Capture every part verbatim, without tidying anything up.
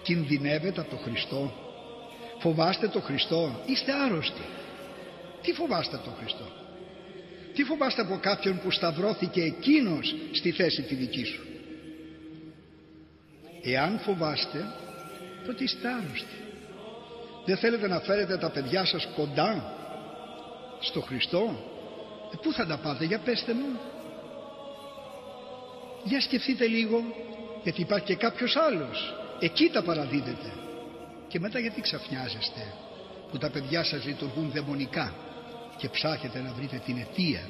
Κινδυνεύετε από το Χριστό? Φοβάστε το Χριστό? Είστε άρρωστοι. Τι φοβάστε από το Χριστό? Τι φοβάστε από κάποιον που σταυρώθηκε εκείνος στη θέση τη δική σου? Εάν φοβάστε, τότε είστε άρρωστοι. Δεν θέλετε να φέρετε τα παιδιά σας κοντά στο Χριστό? Ε, πού θα τα πάτε? Για πέστε μου. Για σκεφτείτε λίγο, γιατί υπάρχει και κάποιος άλλος. Εκεί τα παραδίδετε. Και μετά γιατί ξαφνιάζεστε που τα παιδιά σας λειτουργούν δαιμονικά και ψάχετε να βρείτε την αιτία?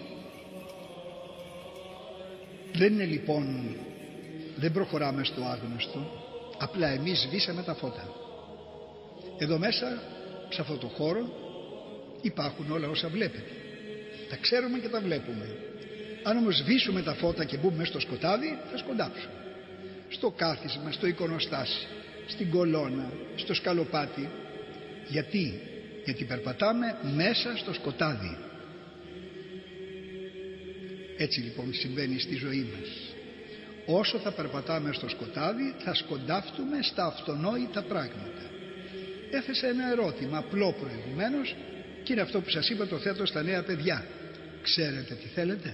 Δεν είναι λοιπόν, δεν προχωράμε στο άγνωστο, απλά εμείς σβήσαμε τα φώτα. Εδώ μέσα, σε αυτό το χώρο, υπάρχουν όλα όσα βλέπετε. Τα ξέρουμε και τα βλέπουμε. Αν όμως σβήσουμε τα φώτα και μπούμε στο σκοτάδι, θα σκοντάψουμε. Στο κάθισμα, στο εικονοστάσι, στην κολόνα, στο σκαλοπάτι. Γιατί? Γιατί περπατάμε μέσα στο σκοτάδι. Έτσι λοιπόν συμβαίνει στη ζωή μας. Όσο θα περπατάμε στο σκοτάδι, θα σκοντάφτουμε στα αυτονόητα πράγματα. Έθεσα ένα ερώτημα απλό προηγουμένως και είναι αυτό που σας είπα, το θέτω στα νέα παιδιά. Ξέρετε τι θέλετε?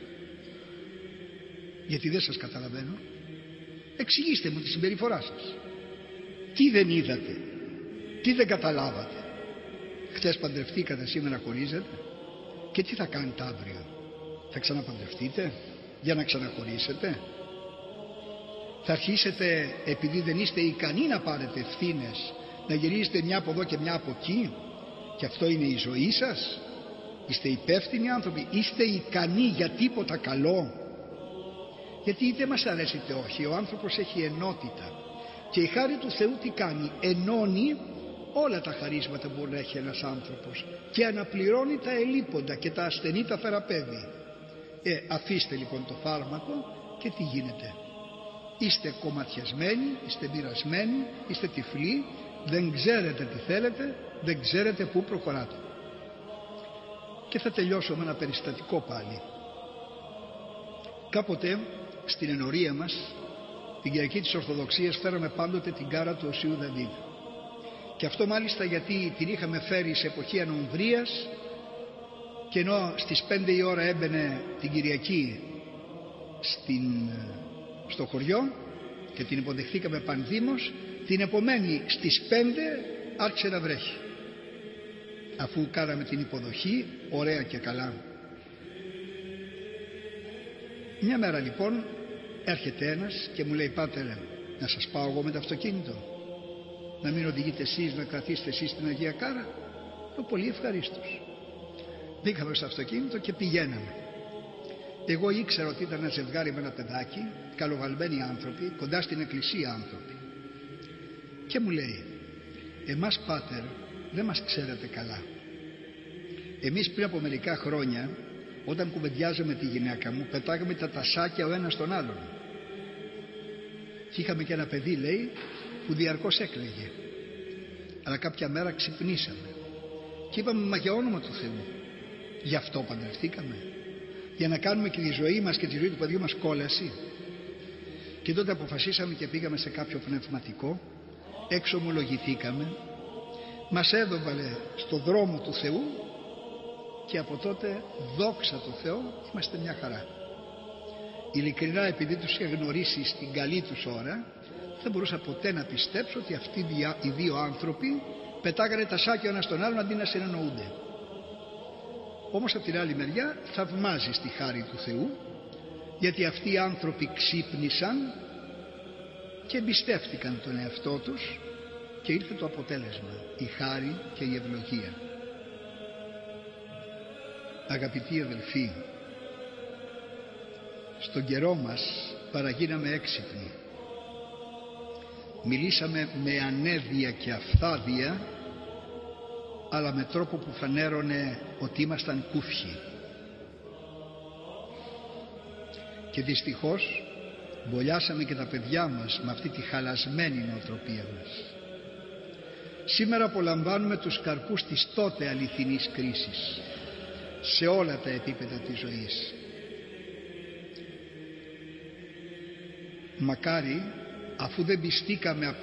Γιατί δεν σας καταλαβαίνω. Εξηγήστε μου τη συμπεριφορά σας. Τι δεν είδατε? Τι δεν καταλάβατε? Χτες παντρευτήκατε, σήμερα χωρίζετε? Και τι θα κάνετε αύριο? Θα ξαναπαντρευτείτε για να ξαναχωρίσετε? Θα αρχίσετε, επειδή δεν είστε ικανοί να πάρετε ευθύνες, να γυρίζετε μια από εδώ και μια από εκεί? Και αυτό είναι η ζωή σας? Είστε υπεύθυνοι άνθρωποι? Είστε ικανοί για τίποτα καλό? Γιατί είτε μας αρέσει είτε όχι, ο άνθρωπος έχει ενότητα. Και η χάρη του Θεού τι κάνει? Ενώνει όλα τα χαρίσματα που μπορεί να έχει ένας άνθρωπος και αναπληρώνει τα ελείποντα και τα ασθενή τα θεραπεύει. Ε, αφήστε λοιπόν το φάρμακο και τι γίνεται? Είστε κομματιασμένοι, είστε μοιρασμένοι, είστε τυφλοί, δεν ξέρετε τι θέλετε, δεν ξέρετε πού προχωράτε. Και θα τελειώσω με ένα περιστατικό πάλι. Κάποτε στην ενορία μας, την Κυριακή της Ορθοδοξίας, φέραμε πάντοτε την κάρα του Οσίου Δαβίδ. Και αυτό μάλιστα γιατί την είχαμε φέρει σε εποχή ανομβρίας, και ενώ στις πέντε η ώρα έμπαινε την Κυριακή στην, στο χωριό και την υποδεχθήκαμε πανδήμως, την επομένη στις πέντε άρχισε να βρέχει. Αφού κάναμε την υποδοχή ωραία και καλά. Μια μέρα λοιπόν έρχεται ένας και μου λέει: «Πάτερ, να σας πάω εγώ με το αυτοκίνητο, να μην οδηγείτε εσείς, να κρατήσετε εσείς την Αγία Κάρα?» Λέω: «Πολύ ευχαρίστως». Μπήκαμε στο αυτοκίνητο και πηγαίναμε. Εγώ ήξερα ότι ήταν ένα ζευγάρι με ένα παιδάκι, καλοβαλμένοι άνθρωποι, κοντά στην εκκλησία άνθρωποι. Και μου λέει: «Εμάς, πάτερ, δεν μας ξέρετε καλά. Εμείς πριν από μερικά χρόνια, όταν κουβεντιάζαμε τη γυναίκα μου, πετάγαμε τα τασάκια ο ένας τον άλλον. Και είχαμε και ένα παιδί», λέει, «που διαρκώς έκλαιγε. Αλλά κάποια μέρα ξυπνήσαμε και είπαμε: μα για όνομα του Θεού, γι' αυτό παντρευτήκαμε? Για να κάνουμε και τη ζωή μας και τη ζωή του παιδιού μας κόλαση?» Και τότε αποφασίσαμε και πήγαμε σε κάποιο πνευματικό, εξομολογηθήκαμε, μας έδωβαλε στο δρόμο του Θεού και από τότε, δόξα τω Θεώ, είμαστε μια χαρά. Ειλικρινά, επειδή τους είχα γνωρίσει στην καλή τους ώρα, δεν μπορούσα ποτέ να πιστέψω ότι αυτοί οι δύο άνθρωποι πετάγανε τα σάκια ο ένας τον άλλον αντί να συνεννοούνται. Όμως από την άλλη μεριά θαυμάζει στη χάρη του Θεού, γιατί αυτοί οι άνθρωποι ξύπνησαν και εμπιστεύτηκαν τον εαυτό τους και ήρθε το αποτέλεσμα, η χάρη και η ευλογία. Αγαπητοί αδελφοί, στον καιρό μας παραγίναμε έξυπνοι. Μιλήσαμε με ανέδεια και αφθάδεια, αλλά με τρόπο που φανέρωνε ότι ήμασταν κούφιοι. Και δυστυχώς μπολιάσαμε και τα παιδιά μας με αυτή τη χαλασμένη νοοτροπία μας. Σήμερα απολαμβάνουμε τους καρπούς της τότε αληθινής κρίσης σε όλα τα επίπεδα της ζωής. Μακάρι, αφού δεν πιστήκαμε